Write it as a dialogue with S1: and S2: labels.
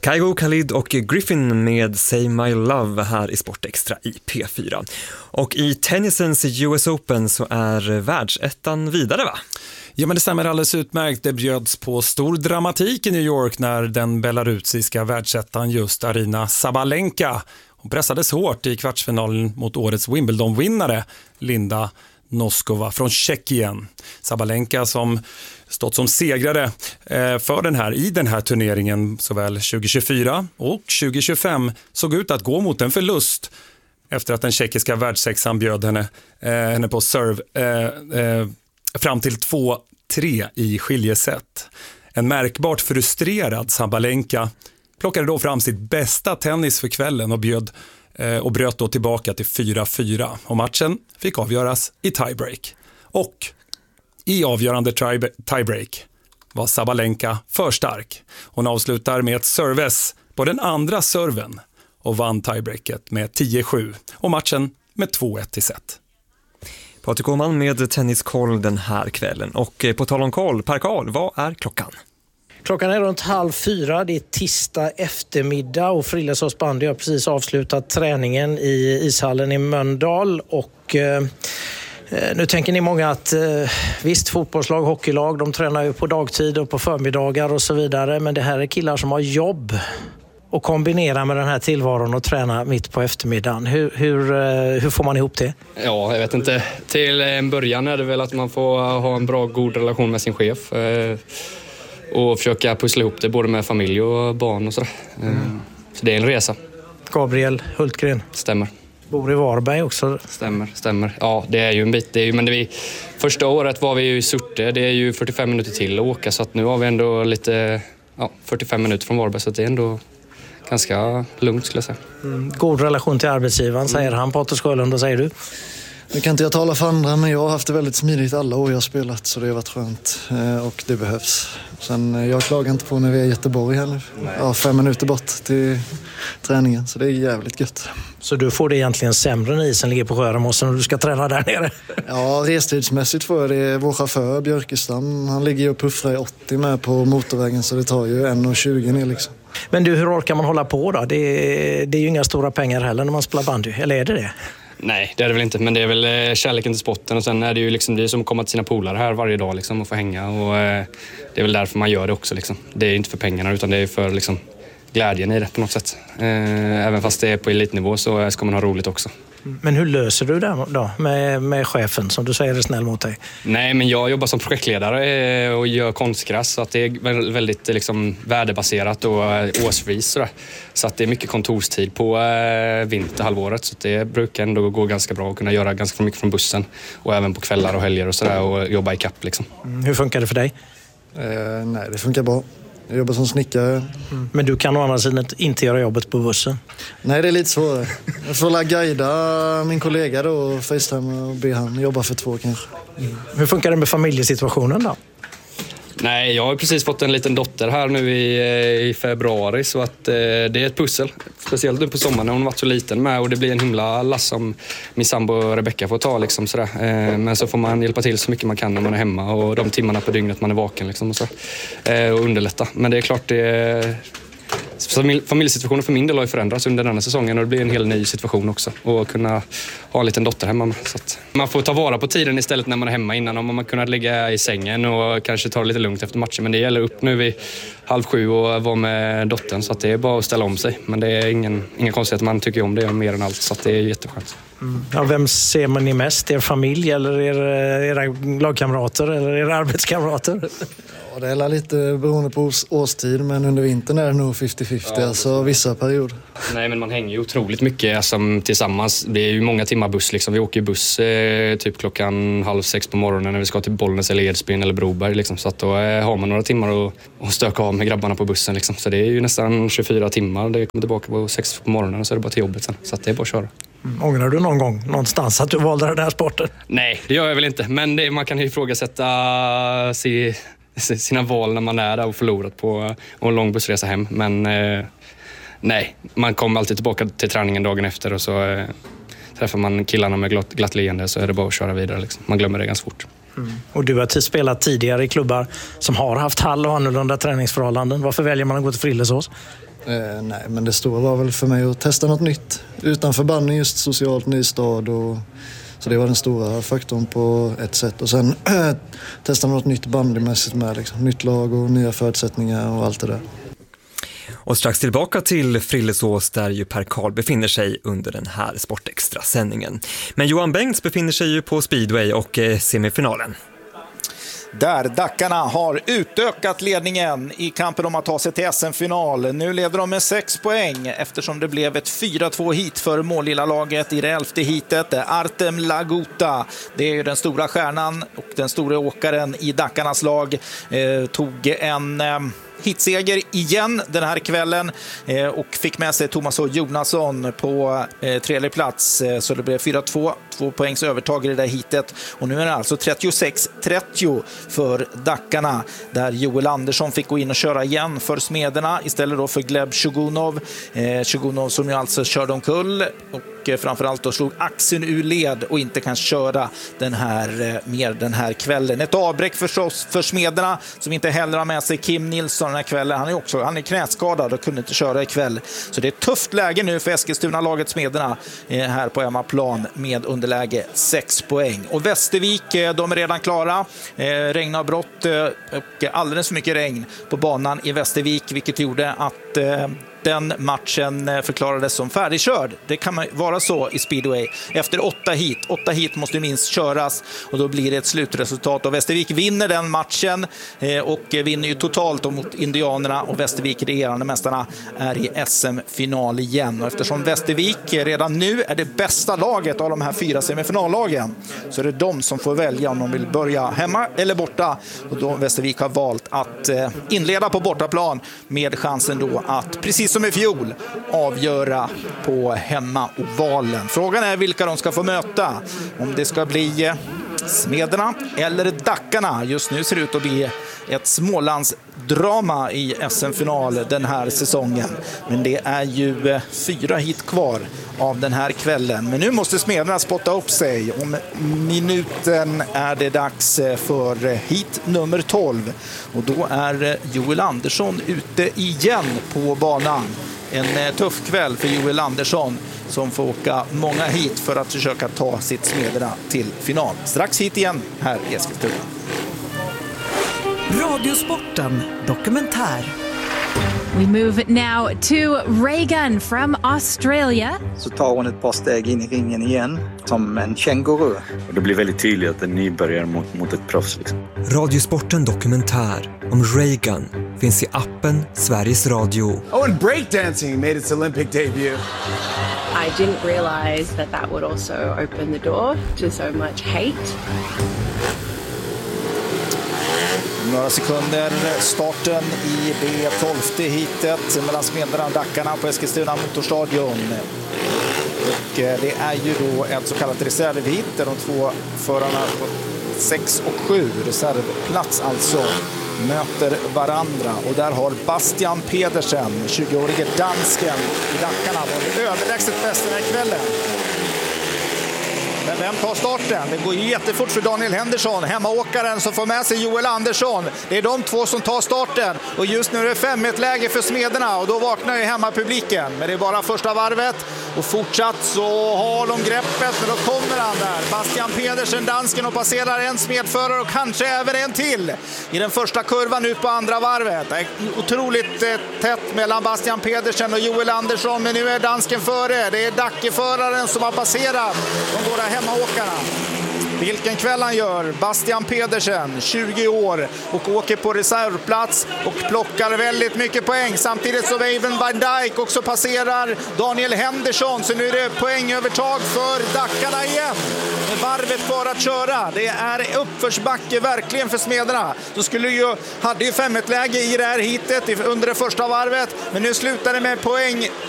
S1: Kygo, Khalid och Griffin med Say My Love här i Sportextra i P4. Och i tennisens US Open så är världsettan vidare, va?
S2: Ja, men det stämmer alldeles utmärkt. Det bjöds på stor dramatik i New York när den belarusiska världsettan just Aryna Sabalenka. Hon pressades hårt i kvartsfinalen mot årets Wimbledon-vinnare Linda Noskova från Tjeckien. Sabalenka som stått som segrare i den här turneringen såväl 2024 och 2025 såg ut att gå mot en förlust efter att den tjeckiska världssexan bjöd henne på serve fram till 2-3 i skiljeset. En märkbart frustrerad Sabalenka plockade då fram sitt bästa tennis för kvällen och bröt då tillbaka till 4-4. Och matchen fick avgöras i tiebreak. Och i avgörande tiebreak var Sabalenka för stark. Hon avslutar med ett service på den andra serven och vann tiebreaket med 10-7 och matchen med 2-1 i set.
S1: Patrik Åhman med tenniskoll den här kvällen. Och på tal om koll, Per Karl, vad är klockan?
S3: Klockan är runt 3:30, det är tisdag eftermiddag och Frillesås bandy har precis avslutat träningen i ishallen i Mölndal och nu tänker ni många att visst, fotbollslag, hockeylag, de tränar ju på dagtid och på förmiddagar och så vidare, men det här är killar som har jobb och kombinera med den här tillvaron och träna mitt på eftermiddagen. Hur får man ihop det?
S4: Ja, jag vet inte. Till en början är det väl att man får ha en bra, god relation med sin chef och försöka pussla ihop det både med familj och barn och sådär. Så det är en resa.
S3: Gabriel Hultgren.
S4: Stämmer.
S3: Bor i Varberg också.
S4: Stämmer. Ja, det är ju en bit. Första året var vi ju i Surte. Det är ju 45 minuter till att åka, så att nu har vi ändå 45 minuter från Varberg, så att det är ändå ganska lugnt, skulle jag säga.
S3: God relation till arbetsgivaren, säger han. Patrik Sjölund, och säger du?
S5: Nu kan inte jag tala för andra, men jag har haft det väldigt smidigt alla år jag har spelat, så det har varit skönt och det behövs. Sen jag klagar inte på när vi är i Göteborg här nu. Ja, 5 minuter bort till träningen, så det är jävligt gött.
S3: Så du får det egentligen sämre när isen ligger på Sjöremossen och du ska träna där nere?
S5: Ja, restidsmässigt får jag det. Vår chaufför Björkestam, han ligger ju och puffrar i 80 med på motorvägen, så det tar ju 1,20 ner liksom.
S3: Men du, hur orkar man hålla på då? Det är ju inga stora pengar heller när man spelar bandy, eller är det?
S4: Nej, det är det väl inte, men det är väl kärleken till sporten, och sen är det ju liksom det som kommer till sina polare här varje dag liksom, och få hänga, och det är väl därför man gör det också liksom. Det är inte för pengarna, utan det är för liksom glädjen i det på något sätt. Även fast det är på elitnivå så ska man ha roligt också.
S3: Men hur löser du det då med chefen som du säger är snäll mot dig?
S4: Nej, men jag jobbar som projektledare och gör konstgräs, så att det är väldigt liksom värdebaserat och årsvis så att det är mycket kontorstid på vinterhalvåret, så att det brukar ändå gå ganska bra att kunna göra ganska mycket från bussen och även på kvällar och helger och sådär, och jobba i kapp liksom.
S3: Hur funkar det för dig?
S5: Nej, det funkar bra. Jag jobbar som snickare.
S3: Men du kan å andra sidan inte göra jobbet på bussen?
S5: Nej, det är lite svårare. Jag får guida min kollega då och FaceTime och be han jobba för 2 kanske.
S3: Hur funkar det med familjesituationen då?
S4: Nej, jag har precis fått en liten dotter här nu i februari, så att det är ett pussel. Speciellt nu på sommaren när hon varit så liten med, och det blir en himla lass som min sambo Rebecca får ta liksom sådär. Men så får man hjälpa till så mycket man kan när man är hemma och de timmarna på dygnet man är vaken liksom, och underlätta. Men det är klart familjesituationen för min del har ju förändrats under den här säsongen, och det blir en hel ny situation också, och kunna ha en liten dotter hemma med. Så att man får ta vara på tiden istället när man är hemma innan, om man kunnat ligga i sängen och kanske ta det lite lugnt efter matchen, men det gäller upp nu vid 6:30 och vara med dottern, så att det är bara att ställa om sig, men det är ingen konstighet, man tycker om det mer än allt, så att det är jätteskönt.
S3: Ja, vem ser man ni mest? Er familj eller era lagkamrater eller era arbetskamrater?
S5: Ja, det är lite beroende på årstid, men under vintern är det nog 50-50, alltså vissa perioder.
S4: Nej, men man hänger ju otroligt mycket tillsammans. Det är ju många timmar buss liksom. Vi åker buss typ 5:30 på morgonen när vi ska till Bollnäs eller Edsbyn eller Broberg liksom. Så att då har man några timmar att stöka av med grabbarna på bussen liksom. Så det är ju nästan 24 timmar. Det kommer tillbaka på 6 på morgonen och så är det bara till jobbet sen. Så att det är bara att köra.
S3: Ångrar du någon gång någonstans att du valde den här sporten? Nej,
S4: det gör jag väl inte. Men man kan ju ifrågasätta sina val när man är där och förlorat på en lång bussresa hem. Men nej, man kommer alltid tillbaka till träningen dagen efter, och så träffar man killarna med glatt leende, så är det bara att köra vidare liksom. Man glömmer det ganska fort.
S3: Och du har spelat tidigare i klubbar som har haft hall och annorlunda träningsförhållanden. Varför väljer man att gå till Frillesås?
S5: Nej, men det stora var väl för mig att testa något nytt. Utanför bandy, just socialt, ny stad. Så det var den stora faktorn på ett sätt. Och sen testa något nytt bandymässigt med. Liksom. Nytt lag och nya förutsättningar och allt det där.
S1: Och strax tillbaka till Frillesås där ju Per Karl befinner sig under den här Sportextra-sändningen. Men Johan Bengts befinner sig ju på Speedway och semifinalen.
S6: Där Dackarna har utökat ledningen i kampen om att ta sig till SM-final. Nu leder de med 6 poäng eftersom det blev ett 4-2 hit för mållilla laget i det 11:e hitet. Artem Laguta, det är ju den stora stjärnan och den stora åkaren i Dackarnas lag, tog en hitseger igen den här kvällen och fick med sig Thomas H. Jonasson på tredje plats. Så det blev 4-2, 2 poängs övertag i det där hitet. Och nu är det alltså 36-30 för Dackarna, där Joel Andersson fick gå in och köra igen för Smederna istället då för Gleb Shugunov. Shugunov som ju alltså körde omkull och framförallt då slog axeln ur led och inte kan köra den här kvällen. Ett avbräck för Smederna som inte heller har med sig Kim Nilsson den här kvällen. Han är knäskadad och kunde inte köra ikväll. Så det är ett tufft läge nu för Eskilstuna-laget Smederna här på hemmaplan med underläge 6 poäng. Och Västervik, de är redan klara. Regnavbrott och alldeles för mycket regn på banan i Västervik, vilket gjorde att den matchen förklarades som färdigkörd. Det kan vara så i speedway. Efter 8 hit. 8 hit måste minst köras och då blir det ett slutresultat. Och Västervik vinner den matchen och vinner ju totalt mot Indianerna, och Västervik, regerande mästarna, är i SM-final igen. Och eftersom Västervik redan nu är det bästa laget av de här 4 semifinallagen, så är det de som får välja om de vill börja hemma eller borta. Och då Västervik har valt att inleda på bortaplan med chansen då att, precis som i fjol, avgöra på hemmaovalen. Frågan är vilka de ska få möta. Om det ska bli Smederna eller Dackarna. Just nu ser det ut att bli ett Smålandsdrama i SM-final den här säsongen. Men det är ju 4 hit kvar av den här kvällen. Men nu måste Smederna spotta upp sig. Om minuten är det dags för hit nummer 12. Och då är Joel Andersson ute igen på banan. En tuff kväll för Joel Andersson som får åka många hit för att försöka ta sitt Smederna till final. Strax hit igen här i Eskilstuna.
S7: Radiosporten dokumentär.
S8: We move now to Reagan from Australia.
S9: Så tar hon ett par steg in i ringen igen som en känguru.
S10: Och det blir väldigt tydligt att den nybörjar mot ett proffs. Liksom.
S1: Radiosporten dokumentär om Reagan finns i appen Sveriges Radio.
S11: Oh, and breakdancing made its Olympic debut.
S12: I didn't realize that would also open the door to so much hate.
S6: Några sekunder starten i det 12:e hitet mellan Smederna och Dackarna på Eskilstuna Motorstadion. Och det är ju då ett så kallat reservhit där de 2 förarna på 6 och 7, reservplats alltså, möter varandra. Och där har Bastian Pedersen, 20-årige dansken i Dackarna, varit överlägset bäst den här kvällen. Men vem tar starten? Det går ju jättefort för Daniel Henderson, hemmaåkaren som får med sig Joel Andersson. Det är de 2 som tar starten. Och just nu är det 5-1-läge för Smederna och då vaknar ju hemmapubliken. Men det är bara första varvet. Och fortsatt så har de greppet, men då kommer han där. Bastian Pedersen, dansken, och passerar en smedförare och kanske även en till i den första kurvan ut på andra varvet. Det är otroligt tätt mellan Bastian Pedersen och Joel Andersson, men nu är dansken före. Det är Dackeföraren som har passerat de båda hemmaåkarna. Vilken kväll han gör. Bastian Pedersen, 20 år, och åker på reservplats och plockar väldigt mycket poäng. Samtidigt som Even Van Dijk också passerar Daniel Henderson. Så nu är det poängövertag för Dackarna igen. Med varvet kvar att köra. Det är uppförsbacke verkligen för Smederna. Så hade ju 5-1-läge i det här hitet under det första varvet. Men nu slutar det med poäng